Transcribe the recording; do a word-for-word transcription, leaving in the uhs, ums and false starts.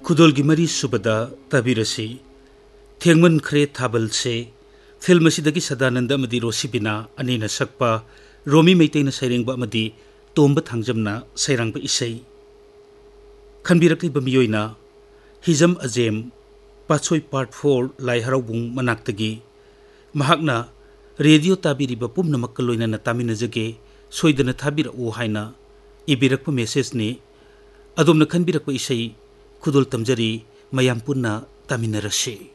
खुदोल की मरी सुबदा तबीरसी थेंगमन खरे थाबल से फिल्म असिदगी सदानंद अमदी रोसिबिना अनीना सकपा रोमी मैतेना सैरेंगबा अमदी तोंब थांजमना सैरांगबा इसै खनबिरकलिबा मियोइना हिजम अजेम पाछोई पार्ट फोर लाई हराउबुंग मनाक्तगी महाकना रेडियो ताबिरिबा पुमनमक्क लोइनना तामिनजगे सोइदना थाबिरउ हाइना इबिरकपा मेसेजनी अदोमना खनबिरकपा इसै खुदोल तमजरी मयाम पुन्ना तामिनरसे।